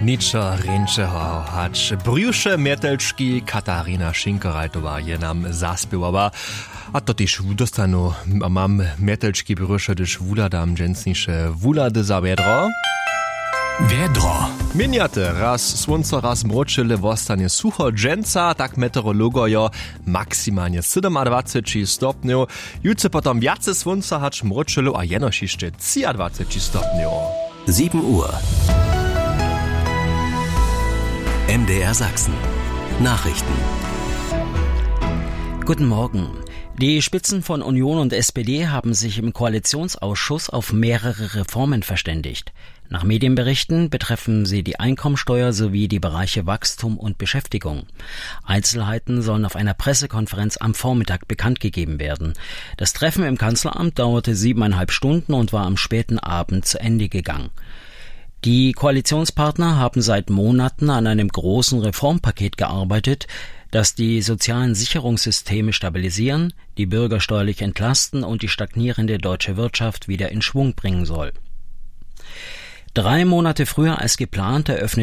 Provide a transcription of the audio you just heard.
Nicza Ręczeho hać brjusze metelczki Katarina Schinkerajtowa je nam zaspěwała. A to też dostanu mam metelczki brjusze, gdyż wuladam dżęsnisze wulady za wiedro. Wiedro. Miniate, raz słońce, raz mroczyle wostanie sucho dżęca, tak meteorologojo maksymalnie 27 stopniów. Jutro potom wiace słońca hać mroczyle, a jenoż jeszcze 23 stopniów. 7 Uhr. MDR Sachsen. Nachrichten. Guten Morgen. Die Spitzen von Union und SPD haben sich im Koalitionsausschuss auf mehrere Reformen verständigt. Nach Medienberichten betreffen sie die Einkommensteuer sowie die Bereiche Wachstum und Beschäftigung. Einzelheiten sollen auf einer Pressekonferenz am Vormittag bekannt gegeben werden. Das Treffen im Kanzleramt dauerte 7,5 Stunden und war am späten Abend zu Ende gegangen. Die Koalitionspartner haben seit Monaten an einem großen Reformpaket gearbeitet, das die sozialen Sicherungssysteme stabilisieren, die Bürger steuerlich entlasten und die stagnierende deutsche Wirtschaft wieder in Schwung bringen soll. 3 Monate früher als geplant eröffnet